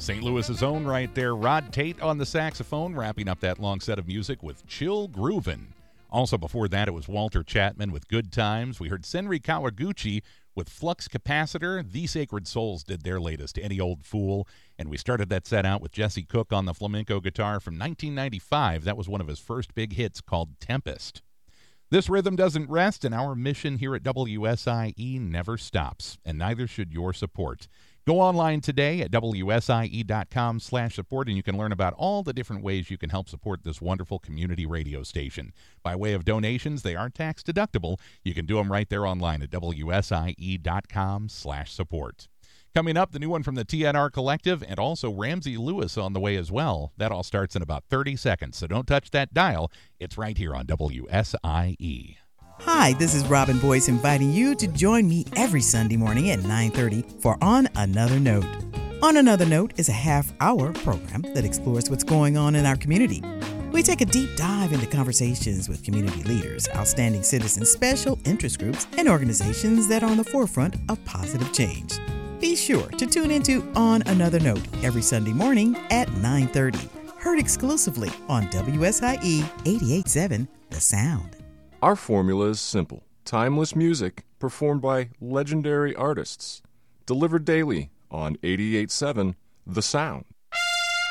St. Louis's own right there, Rod Tate on the saxophone, wrapping up that long set of music with Chill Groovin'. Also before that, it was Walter Chapman with Good Times. We heard Senri Kawaguchi with Flux Capacitor. The Sacred Souls did their latest, Any Old Fool. And we started that set out with Jesse Cook on the flamenco guitar from 1995. That was one of his first big hits called Tempest. This rhythm doesn't rest, and our mission here at WSIE never stops, and neither should your support. Go online today at WSIE.com/support, and you can learn about all the different ways you can help support this wonderful community radio station. By way of donations, they are tax deductible. You can do them right there online at WSIE.com/support. Coming up, the new one from the TNR Collective, and also Ramsey Lewis on the way as well. That all starts in about 30 seconds, so don't touch that dial. It's right here on WSIE. Hi, this is Robin Boyce inviting you to join me every Sunday morning at 9:30 for On Another Note. On Another Note is a half-hour program that explores what's going on in our community. We take a deep dive into conversations with community leaders, outstanding citizens, special interest groups, and organizations that are on the forefront of positive change. Be sure to tune into On Another Note every Sunday morning at 9:30. Heard exclusively on WSIE 88.7 The Sound. Our formula is simple. Timeless music performed by legendary artists. Delivered daily on 88.7 The Sound.